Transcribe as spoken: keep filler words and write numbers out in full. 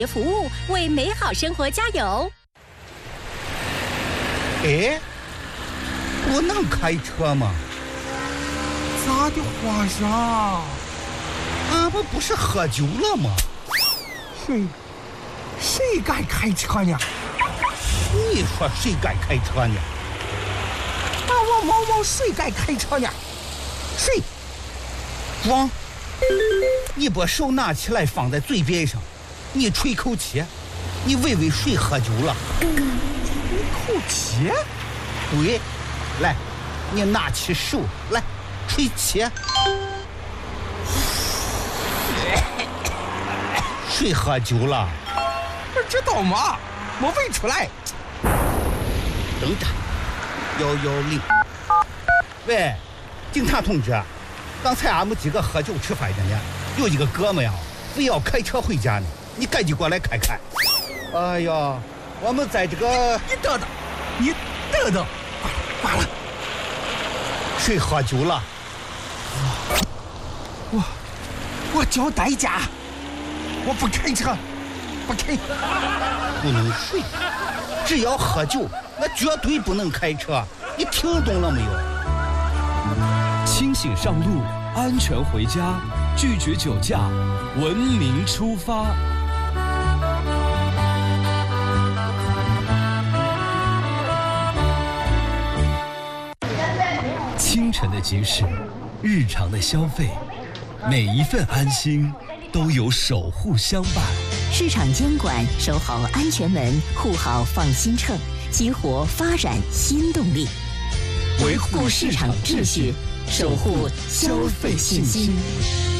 服务，为美好生活加油。 哎，我能开车吗？ 咋的，皇上？ 俺不不是喝酒了吗？ 谁谁敢开车呢？ 你说谁敢开车呢？ 那我毛毛谁敢开车呢？谁？ 王，你把手拿起来放在嘴边上，你吹口气，你问问谁喝酒了？ 吹口气？ 对，来，你拿起手来吹气。谁喝酒了？ 不知道吗？我问出来。 等着，幺幺零。喂，警察同志，刚才俺们几个喝酒吃饭的呢，有一个哥们呀，非要开车回家呢，你赶紧过来看看。哎呀，我们在这个…… 你等等，你等等，挂了，挂了。 谁喝酒了？ 我，我交代价。我不开车，不开。 不能睡，只要喝酒，那绝对不能开车。你听懂了没有？ 清醒上路，安全回家，拒绝酒驾，文明出发。清晨的集市，日常的消费，每一份安心都有守护相伴。 市场监管，守好安全门，护好放心秤，激活发展新动力，维护市场秩序，守护消费信心。